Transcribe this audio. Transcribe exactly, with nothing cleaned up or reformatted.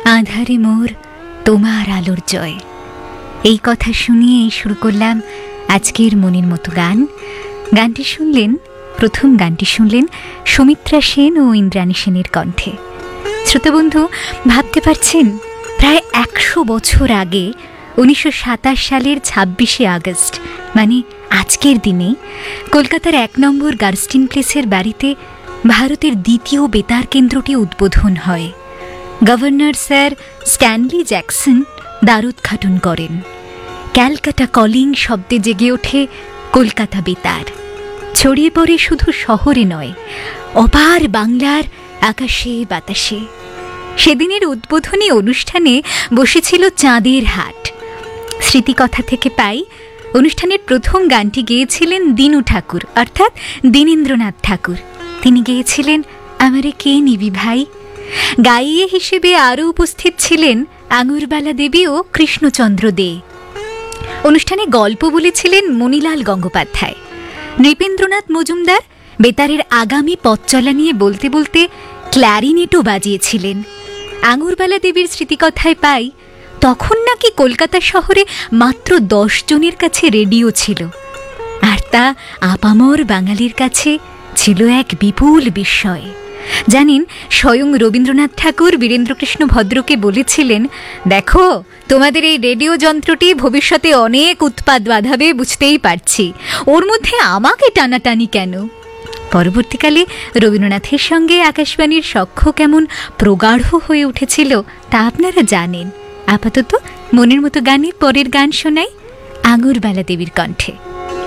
আঁধারে মোর তোমার আলোর জয়। এই কথা শুনিয়ে শুরু করলাম আজকের মনের মতো গান। গানটি শুনলেন, প্রথম গানটি শুনলেন সুমিত্রা সেন ও ইন্দ্রাণী সেনের কণ্ঠে। শ্রোতাবন্ধু, ভাবতে পারছেন প্রায় একশো বছর আগে উনিশশো সাতাশ সালের ছাব্বিশে আগস্ট মানে আজকের দিনে কলকাতার এক নম্বর গার্স্টিন প্লেসের বাড়িতে ভারতের দ্বিতীয় বেতার কেন্দ্রটি উদ্বোধন হয়। গভর্নর স্যার স্ট্যানলি জ্যাকসন দ্বারোদ্ঘাটন করেন। ক্যালকাটা কলিং শব্দে জেগে ওঠে কলকাতা বেতার। ছড়িয়ে পড়ে শুধু শহরে নয়, অপার বাংলার আকাশে বাতাসে। সেদিনের উদ্বোধনী অনুষ্ঠানে বসেছিল চাঁদের হাট। স্মৃতিকথা থেকে পাই, অনুষ্ঠানের প্রথম গানটি গেয়েছিলেন দীনু ঠাকুর অর্থাৎ দীনেন্দ্রনাথ ঠাকুর। তিনি গেয়েছিলেন আমারে কে নিবি ভাই। গাইয়ে হিসেবে আরও উপস্থিত ছিলেন আঙুরবালা দেবী ও কৃষ্ণচন্দ্র দে। অনুষ্ঠানে গল্প বলেছিলেন মণিলাল গঙ্গোপাধ্যায়। নৃপেন্দ্রনাথ মজুমদার বেতারের আগামী পথ চলা নিয়ে বলতে বলতে ক্ল্যারিনেটও বাজিয়েছিলেন। আঙুরবালা দেবীর স্মৃতিকথায় পাই, তখন নাকি কলকাতা শহরে মাত্র দশ জনের কাছে রেডিও ছিল, আর তা আপামর বাঙালির কাছে ছিল এক বিপুল বিস্ময়। জানেন, স্বয়ং রবীন্দ্রনাথ ঠাকুর বীরেন্দ্রকৃষ্ণ ভদ্রকে বলেছিলেন, দেখো তোমাদের এই রেডিও যন্ত্রটি ভবিষ্যতে অনেক উৎপাত বাঁধাবে, বুঝতেই পারছি, ওর মধ্যে আমাকে টানাটানি কেন। পরবর্তীকালে রবীন্দ্রনাথের সঙ্গে আকাশবাণীর সখ্য কেমন প্রগাঢ় হয়ে উঠেছিল তা আপনারা জানেন। আপাতত মনের মতো গানে পরের গান শোনাই আঙুরবালা দেবীর কণ্ঠে।